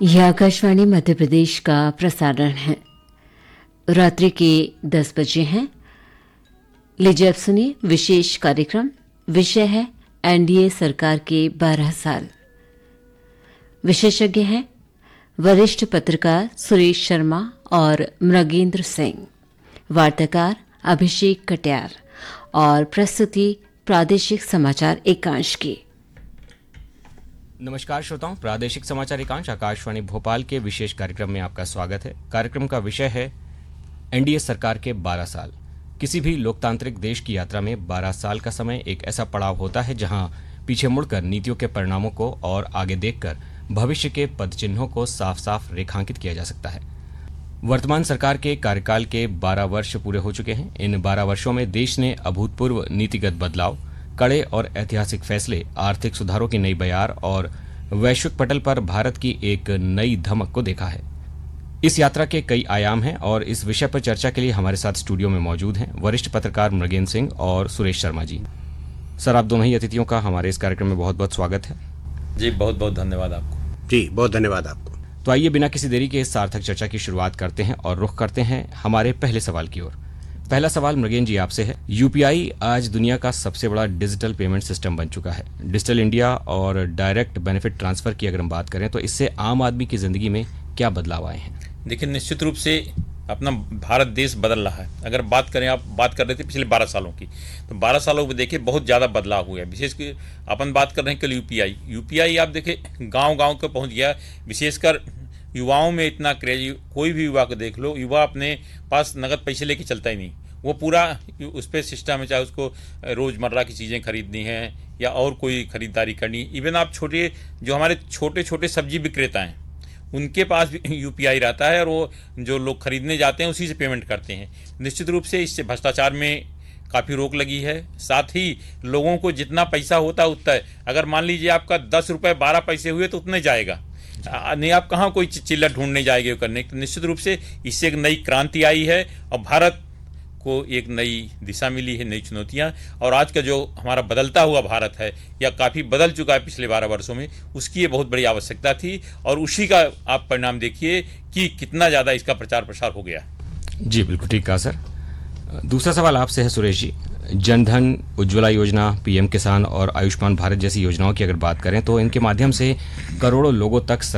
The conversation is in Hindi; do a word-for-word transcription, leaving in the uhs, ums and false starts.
यह आकाशवाणी मध्य प्रदेश का प्रसारण है। रात्रि के दस बजे हैं। लीजिए अब सुनिए विशेष कार्यक्रम। विषय है एनडीए सरकार के बारह साल। विशेषज्ञ हैं वरिष्ठ पत्रकार सुरेश शर्मा और मृगेंद्र सिंह, वार्ताकार अभिषेक कट्यार और प्रस्तुति प्रादेशिक समाचार एकांश की। नमस्कार श्रोताओं, प्रादेशिक समाचार एकांश आकाशवाणी भोपाल के विशेष कार्यक्रम में आपका स्वागत है। कार्यक्रम का विषय है एनडीए सरकार के बारह साल। किसी भी लोकतांत्रिक देश की यात्रा में बारह साल का समय एक ऐसा पड़ाव होता है जहां पीछे मुड़कर नीतियों के परिणामों को और आगे देखकर भविष्य के पदचिन्हों को साफ साफ रेखांकित किया जा सकता है। वर्तमान सरकार के कार्यकाल के बारह वर्ष पूरे हो चुके हैं। इन बारह वर्षों में देश ने अभूतपूर्व नीतिगत बदलाव, कड़े और ऐतिहासिक फैसले, आर्थिक सुधारों की नई बयार और वैश्विक पटल पर भारत की एक नई धमक को देखा है। इस यात्रा के कई आयाम हैं और इस विषय पर चर्चा के लिए हमारे साथ स्टूडियो में मौजूद हैं वरिष्ठ पत्रकार मृगेंद्र सिंह और सुरेश शर्मा जी। सर, आप दोनों ही अतिथियों का हमारे इस कार्यक्रम में बहुत बहुत स्वागत है। जी, बहुत बहुत धन्यवाद आपको। जी, बहुत धन्यवाद आपको। तो आइए बिना किसी देरी के इस सार्थक चर्चा की शुरुआत करते हैं और रुख करते हैं हमारे पहले सवाल की ओर। पहला सवाल मृगेंद्र जी आपसे है। यूपीआई आज दुनिया का सबसे बड़ा डिजिटल पेमेंट सिस्टम बन चुका है। डिजिटल इंडिया और डायरेक्ट बेनिफिट ट्रांसफर की अगर हम बात करें तो इससे आम आदमी की जिंदगी में क्या बदलाव आए हैं? देखिए, निश्चित रूप से अपना भारत देश बदल रहा है। अगर बात करें, आप बात कर रहे थे पिछले बारह सालों की, तो बारह सालों में देखिए बहुत ज़्यादा बदलाव हुआ है। विशेषकर अपन बात कर रहे हैं कल यूपीआई यूपीआई आप देखिए गांव गांव को पहुंच गया। विशेषकर युवाओं में इतना क्रेज, कोई भी युवा को देख लो, युवा अपने पास नगद पैसे लेके चलता ही नहीं। वो पूरा उस पर सिस्टम है, चाहे उसको रोज़मर्रा की चीज़ें खरीदनी हैं या और कोई ख़रीदारी करनी। इवन आप छोटे जो हमारे छोटे छोटे सब्जी विक्रेता हैं उनके पास भी यूपीआई रहता है और वो जो लोग खरीदने जाते हैं उसी से पेमेंट करते हैं। निश्चित रूप से इससे भ्रष्टाचार में काफ़ी रोक लगी है। साथ ही लोगों को जितना पैसा होता है उतना है। अगर मान लीजिए आपका दस रुपये बारह पैसे हुए तो उतने जाएगा, नहीं आप कहाँ कोई चिल्लर ढूंढने जाएंगे करने। तो निश्चित रूप से इससे एक नई क्रांति आई है और भारत को एक नई दिशा मिली है, नई चुनौतियां। और आज का जो हमारा बदलता हुआ भारत है या काफ़ी बदल चुका है पिछले बारह वर्षों में, उसकी ये बहुत बड़ी आवश्यकता थी और उसी का आप परिणाम देखिए कि कितना ज़्यादा इसका प्रचार प्रसार हो गया। जी बिल्कुल ठीक कहा सर। दूसरा सवाल आपसे है सुरेश जी। जनधन, उज्ज्वला योजना, पीएम किसान और आयुष्मान भारत जैसी योजनाओं की अगर बात करें तो इनके माध्यम से करोड़ों लोगों तक